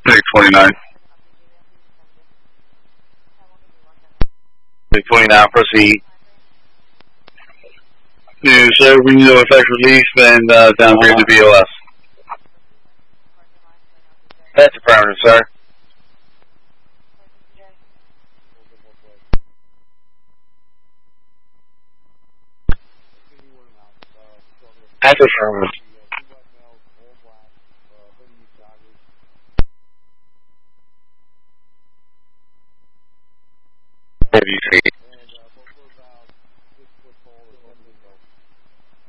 Take 29. Take 29, proceed. Yeah, sir, we need to effect relief and downgrade the BOS. That's affirmative, sir. That's affirmative. Have you seen?